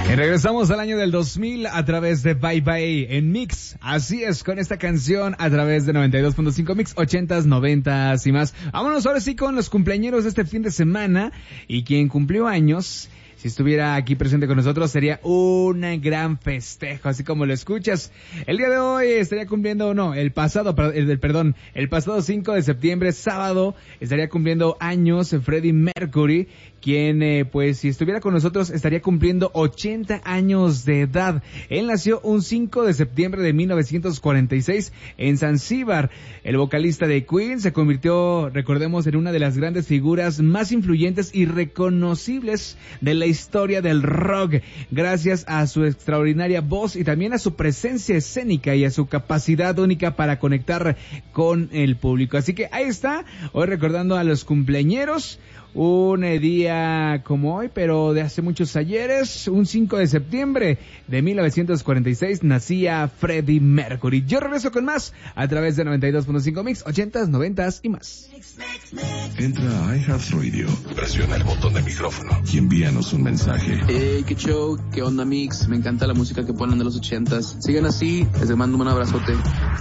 Y regresamos al año del 2000 a través de Bye Bye en Mix. Así es, con esta canción a través de 92.5 Mix, 80s, 90s y más. Vámonos ahora sí con los cumpleañeros de este fin de semana. Y quien cumplió años, si estuviera aquí presente con nosotros, sería un gran festejo, así como lo escuchas. El día de hoy estaría cumpliendo, el pasado 5 de septiembre, sábado, estaría cumpliendo años Freddie Mercury, quien, si estuviera con nosotros, estaría cumpliendo 80 años de edad. Él nació un 5 de septiembre de 1946 en Zanzíbar. El vocalista de Queen se convirtió, recordemos, en una de las grandes figuras más influyentes y reconocibles de la historia del rock, gracias a su extraordinaria voz y también a su presencia escénica y a su capacidad única para conectar con el público. Así que ahí está, hoy recordando a los cumpleañeros. Un día como hoy, pero de hace muchos ayeres, un 5 de septiembre de 1946, nacía Freddie Mercury. Yo regreso con más a través de 92.5 Mix, 80s, 90s y más. Entra a iHeartRadio, presiona el botón de micrófono y envíanos un mensaje. Hey, qué show, qué onda Mix, me encanta la música que ponen de los 80s. Sigan así, les mando un abrazote.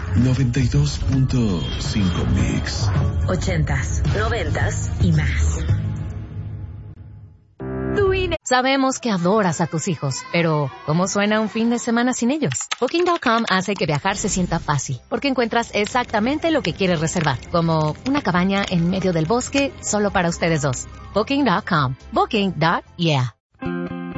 92.5 Mix. 80s, 90s y más. Sabemos que adoras a tus hijos, pero ¿cómo suena un fin de semana sin ellos? Booking.com hace que viajar se sienta fácil, porque encuentras exactamente lo que quieres reservar, como una cabaña en medio del bosque solo para ustedes dos. Booking.com. Booking.yeah.